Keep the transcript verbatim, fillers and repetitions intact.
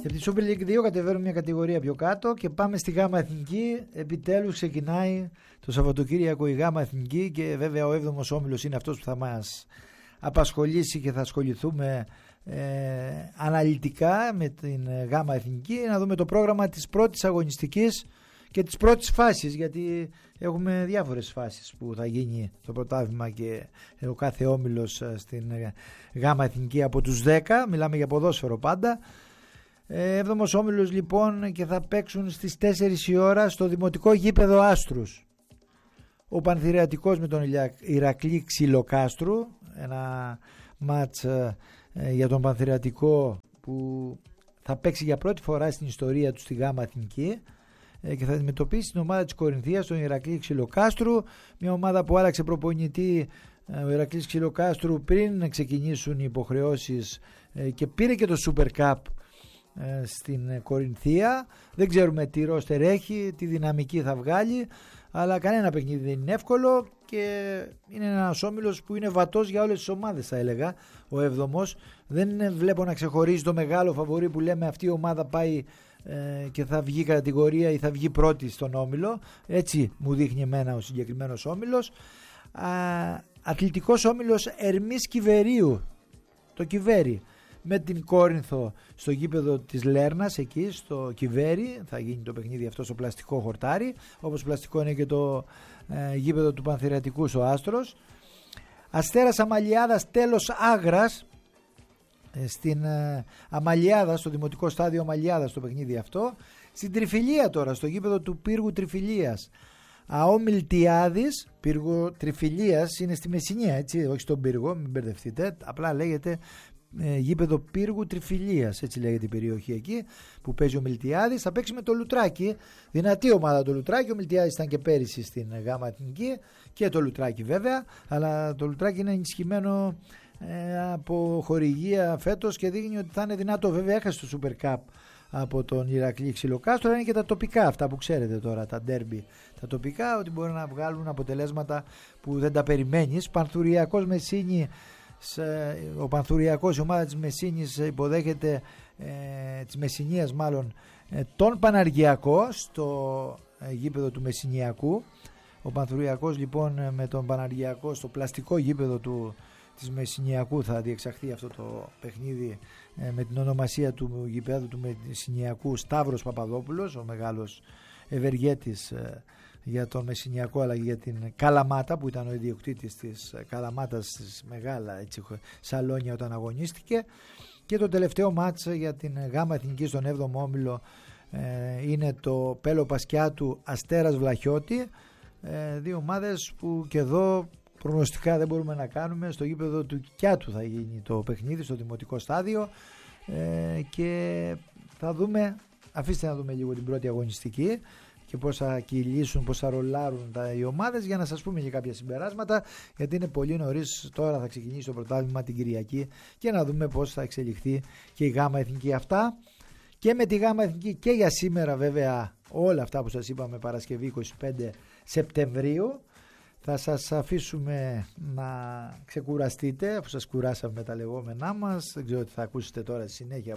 Και από τη Super League δύο κατεβαίνουμε μια κατηγορία πιο κάτω και πάμε στη Γάμα Εθνική. Επιτέλους ξεκινάει το Σαββατοκύριακο η Γάμα Εθνική και βέβαια ο έβδομος όμιλος είναι αυτός που θα μας απασχολήσει και θα ασχοληθούμε ε, αναλυτικά με την Γάμα Εθνική, να δούμε το πρόγραμμα της πρώτης αγωνιστικής και της πρώτης φάσης, γιατί έχουμε διάφορες φάσεις που θα γίνει το πρωτάθλημα και ο κάθε όμιλος στην Γάμα Εθνική από τους δέκα, μιλάμε για ποδόσφαιρο πάντα. Έβδομος όμιλος λοιπόν και θα παίξουν στις τέσσερις η ώρα στο δημοτικό γήπεδο Άστρους. Ο Πανθηρεατικός με τον Ηρακλή Ξυλοκάστρου, ένα μάτς ε, για τον Πανθηρεατικό που θα παίξει για πρώτη φορά στην ιστορία του στη Γάμα Εθνική ε, και θα αντιμετωπίσει την ομάδα της Κορινθίας, τον Ηρακλή Ξυλοκάστρου, μια ομάδα που άλλαξε προπονητή ε, ο Ηρακλής Ξυλοκάστρου πριν ξεκινήσουν οι υποχρεώσεις ε, και πήρε και το Super Cup στην Κορινθία. Δεν ξέρουμε τι ρόστερ έχει, τι δυναμική θα βγάλει, αλλά κανένα παιχνίδι δεν είναι εύκολο και είναι ένας όμιλος που είναι βατός για όλες τις ομάδες, θα έλεγα, ο έβδομος. Δεν βλέπω να ξεχωρίζει το μεγάλο φαβορί που λέμε αυτή η ομάδα πάει ε, και θα βγει κατηγορία ή θα βγει πρώτη στον όμιλο. Έτσι μου δείχνει εμένα ο συγκεκριμένος όμιλος. Α, αθλητικός όμιλος Ερμής Κιβερίου, το Κιβέρι, με την Κόρινθο στο γήπεδο της Λέρνας, εκεί στο Κιβέρι θα γίνει το παιχνίδι αυτό στο πλαστικό χορτάρι, όπως πλαστικό είναι και το ε, γήπεδο του Πανθηρεατικού στο Άστρος. Αστέρας Αμαλιάδας Τέλος Άγρας, ε, στην ε, Αμαλιάδα, στο δημοτικό στάδιο Αμαλιάδας το παιχνίδι αυτό. Στην Τριφυλία τώρα, στο γήπεδο του Πύργου Τριφυλίας, ΑΟ Μιλτιάδης, Πύργο Τριφυλίας είναι στη Μεσσηνία, έτσι, όχι στον Πύργο, μην μπερδευτείτε, απλά λέγεται Ε, γήπεδο Πύργου Τριφυλίας, έτσι λέγεται η περιοχή εκεί που παίζει ο Μιλτιάδης. Θα παίξει με το Λουτράκι, δυνατή ομάδα το Λουτράκι. Ο Μιλτιάδης ήταν και πέρυσι στην Γάμα Εθνική και το Λουτράκι βέβαια, αλλά το Λουτράκι είναι ενισχυμένο ε, από χορηγία φέτος και δείχνει ότι θα είναι δυνατό. Βέβαια έχασε το Super Cup από τον Ηρακλή Ξυλοκάστρο, είναι και τα τοπικά αυτά που ξέρετε τώρα, τα ντέρμπι τα τοπικά, ότι μπορεί να βγάλουν αποτελέσματα που δεν τα περιμένεις. Πανθουριακός Μεσίνη, ο Πανθουριακός, η ομάδα της Μεσίνης υποδέχεται ε, της Μεσσηνίας μάλλον ε, τον Παναργιακό στο ε, γήπεδο του Μεσσηνιακού. Ο Πανθουριακός λοιπόν με τον Παναργιακό στο πλαστικό γήπεδο του, της Μεσσηνιακού θα διεξαχθεί αυτό το παιχνίδι ε, με την ονομασία του γήπεδου του Μεσσηνιακού Σταύρος Παπαδόπουλος, ο μεγάλος ευεργέτης ε, για τον Μεσσηνιακό αλλά και για την Καλαμάτα που ήταν ο ιδιοκτήτης της Καλαμάτας στις μεγάλα έτσι, σαλόνια όταν αγωνίστηκε. Και το τελευταίο μάτς για την Γάμα Εθνική στον έβδομο όμιλο ε, είναι το Πέλο Πασκιάτου Αστέρας Βλαχιώτη, ε, δύο ομάδες που και εδώ προγνωστικά δεν μπορούμε να κάνουμε. Στο γήπεδο του Κιάτου θα γίνει το παιχνίδι, στο δημοτικό στάδιο ε, και θα δούμε, αφήστε να δούμε λίγο την πρώτη αγωνιστική και πώς θα κυλήσουν, πώς θα ρολάρουν τα, οι ομάδες, για να σας πούμε και κάποια συμπεράσματα, γιατί είναι πολύ νωρίς. Τώρα θα ξεκινήσει το πρωτάθλημα την Κυριακή και να δούμε πώς θα εξελιχθεί και η Γάμα Εθνική. Αυτά και με τη Γάμα Εθνική και για σήμερα βέβαια όλα αυτά που σας είπαμε Παρασκευή είκοσι πέντε Σεπτεμβρίου. Θα σας αφήσουμε να ξεκουραστείτε αφού σας κουράσαμε με τα λεγόμενά μας. Δεν ξέρω τι θα ακούσετε τώρα στη συνέχεια